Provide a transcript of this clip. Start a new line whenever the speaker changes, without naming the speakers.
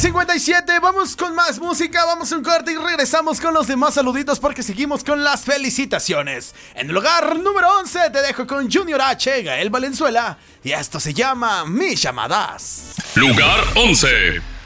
9:57, vamos con más música, vamos a un corte y regresamos con los demás saluditos porque seguimos con las felicitaciones. En el lugar número 11 te dejo con Junior H, Gael Valenzuela, y esto se llama Mis Llamadas.
Lugar 11.